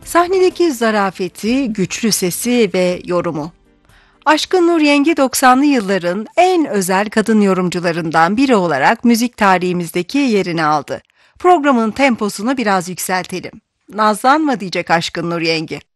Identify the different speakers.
Speaker 1: Sahnedeki zarafeti, güçlü sesi ve yorumu. Aşkın Nur Yengi 90'lı yılların en özel kadın yorumcularından biri olarak müzik tarihimizdeki yerini aldı. Programın temposunu biraz yükseltelim. Nazlanma diyecek Aşkın Nur Yengi.